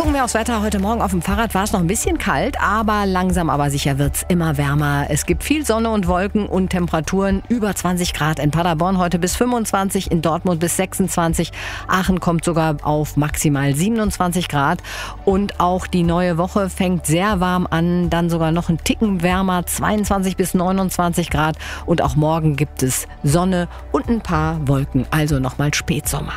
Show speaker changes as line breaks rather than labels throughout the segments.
Gucken wir aufs Wetter. Heute Morgen auf dem Fahrrad war es noch ein bisschen kalt, aber langsam aber sicher wird's immer wärmer. Es gibt viel Sonne und Wolken und Temperaturen über 20 Grad. In Paderborn heute bis 25, in Dortmund bis 26. Aachen kommt sogar auf maximal 27 Grad. Und auch die neue Woche fängt sehr warm an, dann sogar noch ein Ticken wärmer, 22 bis 29 Grad. Und auch morgen gibt es Sonne und ein paar Wolken, also nochmal Spätsommer.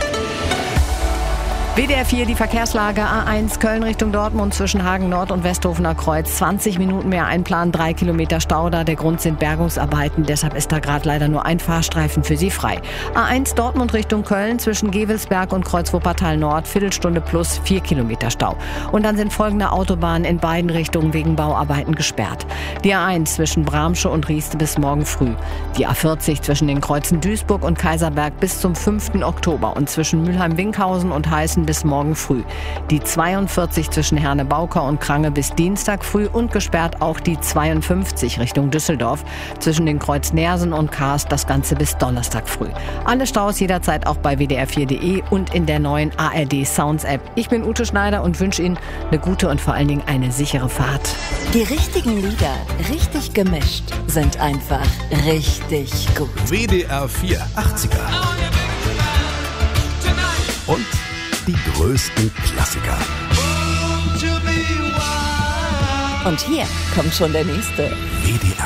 WDR 4, die Verkehrslage. A1 Köln Richtung Dortmund zwischen Hagen Nord und Westhofener Kreuz. 20 Minuten mehr einplanen, 3 Kilometer Stau da. Der Grund sind Bergungsarbeiten, deshalb ist da gerade leider nur ein Fahrstreifen für Sie frei. A1 Dortmund Richtung Köln zwischen Gevelsberg und Kreuz Wuppertal Nord. Viertelstunde plus 4 Kilometer Stau. Und dann sind folgende Autobahnen in beiden Richtungen wegen Bauarbeiten gesperrt. Die A1 zwischen Bramsche und Rieste bis morgen früh. Die A40 zwischen den Kreuzen Duisburg und Kaiserberg bis zum 5. Oktober und zwischen Mülheim-Winkhausen und Heißen bis morgen früh. Die 42 zwischen Herne-Bauker und Krange bis Dienstag früh und gesperrt auch die 52 Richtung Düsseldorf zwischen den Kreuz Neersen und Karst, das Ganze bis Donnerstag früh. Alle Staus jederzeit auch bei wdr4.de und in der neuen ARD Sounds App. Ich bin Ute Schneider und wünsche Ihnen eine gute und vor allen Dingen eine sichere Fahrt.
Die richtigen Lieder, richtig gemischt, sind einfach richtig gut.
WDR 4 80er. Und die größten Klassiker.
Und hier kommt schon der nächste.
WDR